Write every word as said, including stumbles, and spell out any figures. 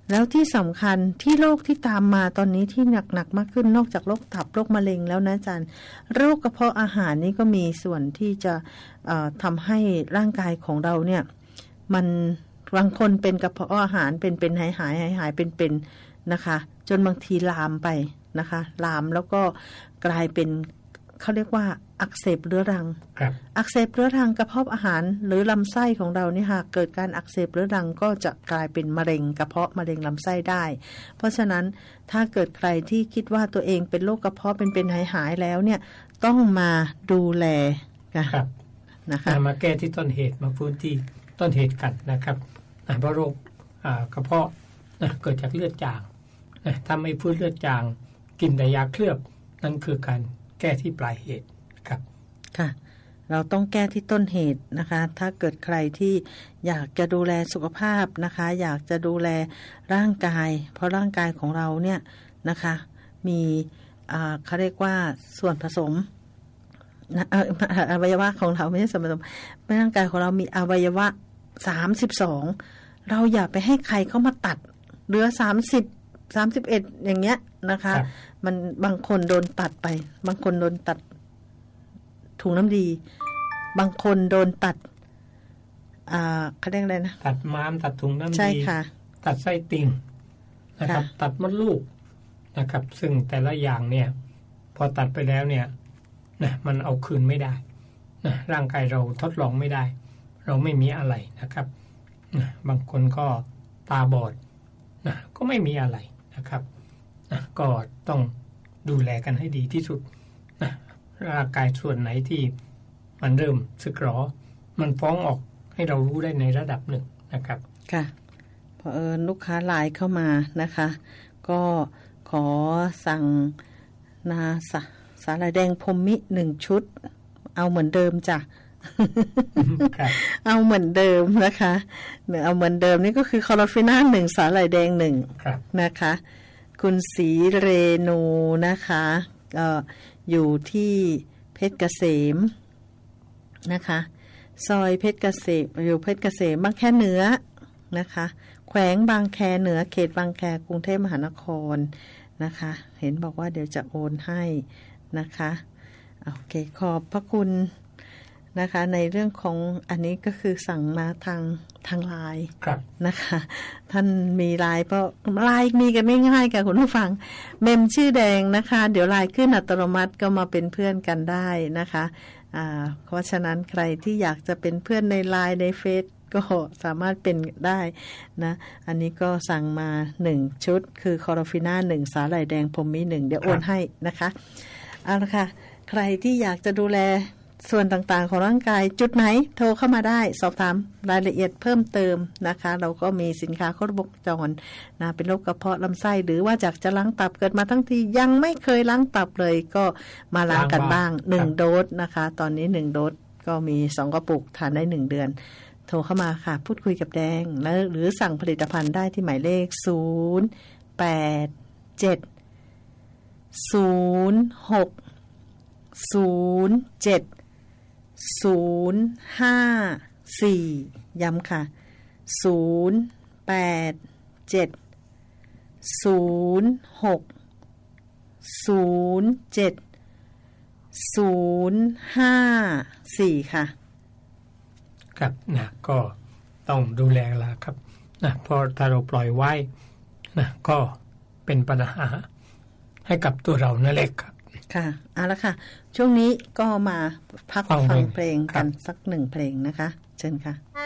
แล้วที่สำคัญที่โรคที่ตามมาตอนนี้ที่หนักๆมากขึ้นนอกจากโรคตับโรคมะเร็งแล้วนะอาจารย์โรคกระเพาะอาหารนี่ก็มีส่วนที่จะทำให้ร่างกายของเราเนี่ยมันบางคนเป็นกระเพาะอาหารเป็นเป็นหายหายหายหายเป็นเป็นนะคะจนบางทีลามไปนะคะลามแล้วก็กลายเป็นเขาเรียกว่าอักเสบเรื้อรังอักเสบเรื้อรังกระเพาะอาหารหรือลำไส้ของเราเนี่ยหากเกิดการอักเสบเรื้อรังก็จะกลายเป็นมะเร็งกระเพาะมะเร็งลำไส้ได้เพราะฉะนั้นถ้าเกิดใครที่คิดว่าตัวเองเป็นโรคกระเพาะเป็นเป็นหายหายแล้วเนี่ยต้องมาดูแลกันนะคะมาแก้ที่ต้นเหตุมาฟื้นที่ต้นเหตุกันนะครับเพราะโรคกระเพาะเกิดจากเลือดจางถ้าไม่ฟื้นเลือดจางกินแต่ยาเคลือบนั่นคือการแก้ที่ปลายเหตุครับค่ะเราต้องแก้ที่ต้นเหตุนะคะถ้าเกิดใครที่อยากจะดูแลสุขภาพนะคะอยากจะดูแลร่างกายเพราะร่างกายของเราเนี่ยนะคะมีเขาเรียกว่าส่วนผสมอวัยวะของเราไม่ใช่ส่วนผสมร่างกายของเรามีอวัยวะสามสิบสองเราอย่าไปให้ใครเข้ามาตัดเหลือสามสิบ สามสิบเอ็ดอย่างเงี้ยนะคะมันบางคนโดนตัดไปบางคนโดนตัดถุงน้ำดีบางคนโดนตัดอ่าเขาเรียกอะไรนะตัดม้ามตัดถุงน้ำดีใช่ค่ะตัดไส้ติ่งนะครับตัดมดลูกนะครับซึ่งแต่ละอย่างเนี่ยพอตัดไปแล้วเนี่ยนะมันเอาคืนไม่ได้นะร่างกายเราทดลองไม่ได้เราไม่มีอะไรนะครับนะบางคนก็ตาบอดนะก็ไม่มีอะไรนะครับนะก็ต้องดูแลกันให้ดีที่สุดนะร่างกายส่วนไหนที่มันเริ่มสึกหรอมันฟ้องออกให้เรารู้ได้ในระดับหนึ่งนะครับค่ะพอเออลูกค้าไลน์เข้ามานะคะก็ขอสั่งนาสาสาหร่ายแดงพรหมิหนึ่งชุดเอาเหมือนเดิมจ้ะ เอาเหมือนเดิมนะคะเอาเหมือนเดิมนี่ก็คือคอโรฟิน่าหนึ่งสาหร่ายแดงหนึ่งนะคะคุณศรีเรนูนะคะเอ่ออยู่ที่เพชรเกษมนะคะซอยเพชรเกษมอยู่เพชรเกษมบางแคเหนือนะคะแขวงบางแคเหนือเขตบางแคกรุงเทพมหานครนะคะเห็นบอกว่าเดี๋ยวจะโอนให้นะคะโอเคขอบพระคุณนะคะในเรื่องของอันนี้ก็คือสั่งมาทางทางไลน์นะคะท่านมีไลน์เพราะไลน์มีกันไม่ง่ายค่ะคุณผู้ฟังเมมชื่อแดงนะคะเดี๋ยวไลน์ขึ้นอัตโนมัติก็มาเป็นเพื่อนกันได้นะคะอ่าเพราะฉะนั้นใครที่อยากจะเป็นเพื่อนในไลน์ในเฟซก็สามารถเป็นได้นะอันนี้ก็สั่งมาหนึ่งชุดคือคอโรฟิน่าหนึ่งสาหร่ายแดงพรหมิหนึ่งเดี๋ยวโอนให้นะคะเอาละค่ะใครที่อยากจะดูแลส่วนต่างๆของร่างกายจุดไหนโทรเข้ามาได้สอบถามรายละเอียดเพิ่มเติมนะคะเราก็มีสินค้าครบวงจรนะเป็นโรคกระเพาะลำไส้หรือว่าอยากจะล้างตับเกิดมาทั้งทียังไม่เคยล้างตับเลยก็มาล้างกันบ้างหนึ่งโดสนะคะตอนนี้หนึ่งโดสก็มีสองกระปุกทานได้หนึ่งเดือนโทรเข้ามาค่ะพูดคุยกับแดงแล้วหรือสั่งผลิตภัณฑ์ได้ที่หมายเลขศูนย์ แปด เจ็ด ศูนย์ หก ศูนย์ เจ็ด ศูนย์ ห้า สี่ย้ำค่ะศูนย์ แปด เจ็ด ศูนย์ หก ศูนย์ เจ็ด ศูนย์ ห้า สี่ค่ะครับนะก็ต้องดูแลละครับนะเพราะถ้าเราปล่อยไว้นะก็เป็นปัญหาให้กับตัวเรานั่นแหละครับค่ะเอาละค่ะช่วงนี้ก็มาพักฟังเพลงกันสักหนึ่งเพลงนะคะเชิญค่ะ